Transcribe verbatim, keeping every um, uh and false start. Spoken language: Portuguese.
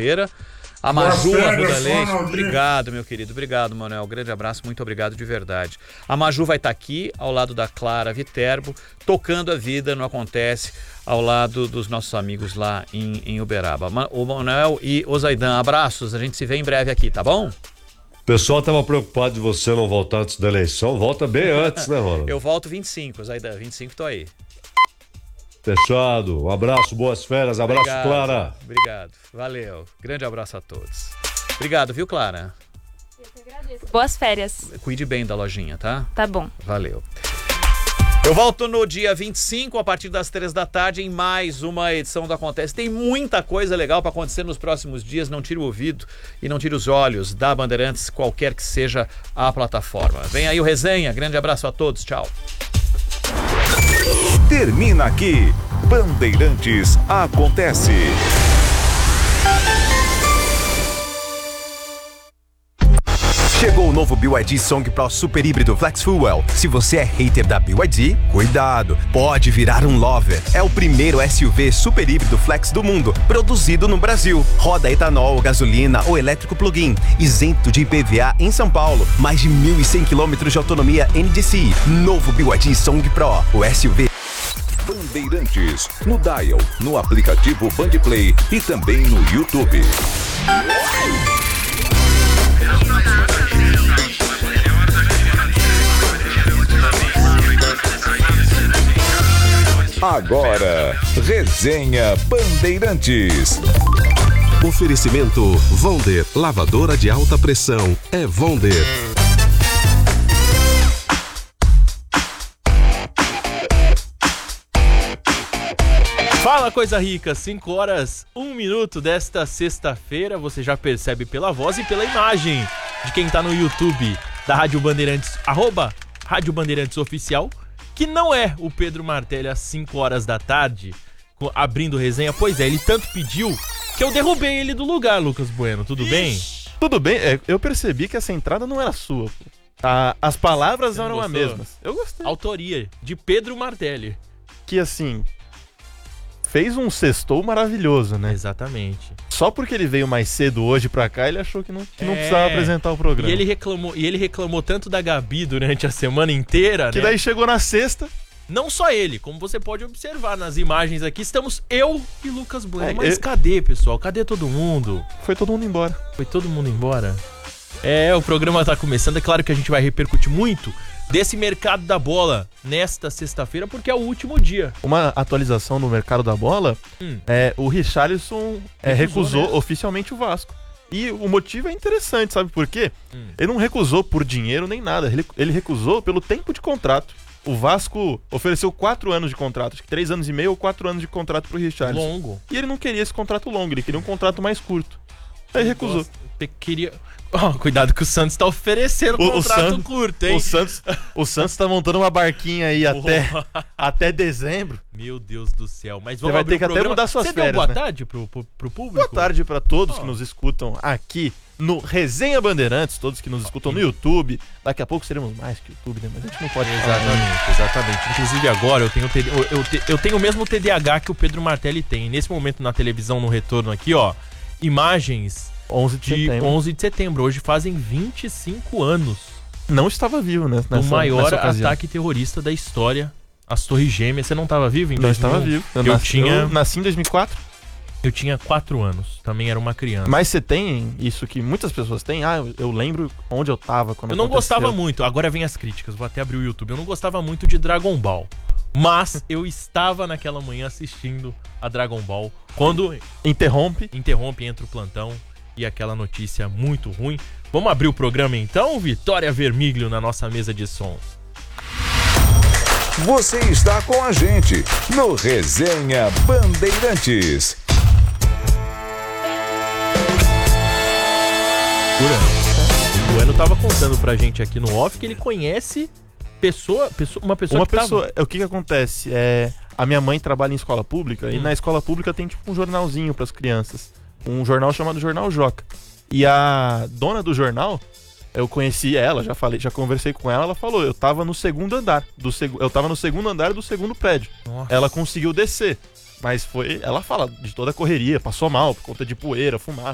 sexta-feira. A Maju, Arruda Leite, obrigado, meu querido, obrigado, Manuel, grande abraço, muito obrigado de verdade. A Maju vai estar aqui, ao lado da Clara Viterbo, tocando a vida, não acontece, ao lado dos nossos amigos lá em, em Uberaba. O Manuel e o Zaidan, abraços, a gente se vê em breve aqui, tá bom? O pessoal estava preocupado de você não voltar antes da eleição, volta bem antes, né, Ronaldo? Eu volto vinte e cinco, Zaidan, vinte e cinco tô aí. Fechado, um abraço, boas férias, abraço, Obrigado, Clara. Obrigado, valeu, grande abraço a todos. Obrigado, viu, Clara? Eu que agradeço. Boas férias. Cuide bem da lojinha, tá? Tá bom. Valeu. Eu volto no dia vinte e cinco, a partir das três da tarde, em mais uma edição do Acontece. Tem muita coisa legal para acontecer nos próximos dias. Não tire o ouvido e não tire os olhos da Bandeirantes, qualquer que seja a plataforma. Vem aí o Resenha. Grande abraço a todos. Tchau. Termina aqui. Bandeirantes Acontece. Chegou o novo B Y D Song Pro Super Híbrido Flex Fuel. Se você é hater da B Y D, cuidado, pode virar um lover. É o primeiro S U V super híbrido flex do mundo, produzido no Brasil. Roda etanol, gasolina ou elétrico plug-in, isento de I P V A em São Paulo. Mais de mil e cem quilômetros de autonomia N D C I. Novo B Y D Song Pro, o S U V. Bandeirantes, no Dial, no aplicativo Bandplay e também no YouTube. Agora, Resenha Bandeirantes. Oferecimento Vonder, lavadora de alta pressão, é Vonder. Fala, coisa rica, cinco horas, um minuto desta sexta-feira. Você já percebe pela voz e pela imagem de quem tá no YouTube da Rádio Bandeirantes, arroba Rádio Bandeirantes Oficial, que não é o Pedro Martelli às cinco horas da tarde, abrindo resenha. Pois é, ele tanto pediu que eu derrubei ele do lugar, Lucas Bueno. Tudo Ixi. bem? Tudo bem, é, eu percebi que essa entrada não era sua. Pô. A, as palavras eram as mesmas. Eu gostei. Autoria de Pedro Martelli. Que assim, fez um sextou maravilhoso, né? Exatamente. Só porque ele veio mais cedo hoje pra cá, ele achou que não, que é... não precisava apresentar o programa. E ele reclamou, e ele reclamou tanto da Gabi durante a semana inteira, que né? daí chegou na sexta. Não só ele, como você pode observar nas imagens aqui, estamos eu e Lucas Bueno. É, Mas eu... cadê, pessoal? Cadê todo mundo? Foi todo mundo embora. Foi todo mundo embora? É, o programa tá começando. É claro que a gente vai repercutir muito desse mercado da bola nesta sexta-feira, porque é o último dia. Uma atualização no mercado da bola, hum. é, o Richarlison é, recusou, recusou né? oficialmente o Vasco. E o motivo é interessante, sabe por quê? Hum. Ele não recusou por dinheiro nem nada, ele, ele recusou pelo tempo de contrato. O Vasco ofereceu quatro anos de contrato, acho que três anos e meio ou quatro anos de contrato pro Richarlison. Longo. E ele não queria esse contrato longo, ele queria um contrato mais curto. Aí ele recusou. Gosto, queria... Oh, cuidado que o Santos tá oferecendo um contrato Santos, curto, hein? O Santos, o Santos tá montando uma barquinha aí até, até dezembro. Meu Deus do céu. Mas vamos Você vai ter que até mudar suas Você férias, deu boa né? tarde pro, pro, pro público? Boa tarde pra todos oh. que nos escutam aqui no Resenha Bandeirantes, todos que nos escutam no YouTube. Daqui a pouco seremos mais que YouTube, né? Mas a gente não pode Exatamente, falar. exatamente. Inclusive agora eu tenho, eu, eu, eu tenho o mesmo T D A H que o Pedro Martelli tem. Nesse momento na televisão, no retorno aqui, ó, imagens... onze de setembro. onze de setembro. Hoje fazem vinte e cinco anos. Não estava vivo, né? O maior ataque terrorista da história. As Torres Gêmeas. Você não estava vivo em Não dois mil e um? estava vivo. Eu, eu nasci, tinha... eu nasci em dois mil e quatro. Eu tinha quatro anos. Também era uma criança. Mas você tem isso que muitas pessoas têm? Ah, eu, eu lembro onde eu tava quando Eu não aconteceu. gostava muito. Agora vem as críticas. Vou até abrir o YouTube. Eu não gostava muito de Dragon Ball. Mas eu estava naquela manhã assistindo a Dragon Ball. Quando... Interrompe. Interrompe, entra o plantão. E aquela notícia muito ruim. Vamos abrir o programa então? Vitória Vermiglio na nossa mesa de som. Você está com a gente no Resenha Bandeirantes. O Bueno tava contando pra gente aqui no off que ele conhece pessoa, pessoa, uma pessoa uma que pessoa, tava... O que que acontece? É, a minha mãe trabalha em escola pública hum. e na escola pública tem tipo um jornalzinho pras crianças. Um jornal chamado Jornal Joca. E a dona do jornal, eu conheci ela, já falei, já conversei com ela, ela falou, eu tava no segundo andar, do seg... eu tava no segundo andar do segundo prédio. Nossa. Ela conseguiu descer, mas foi, ela fala de toda a correria, passou mal por conta de poeira, fumaça.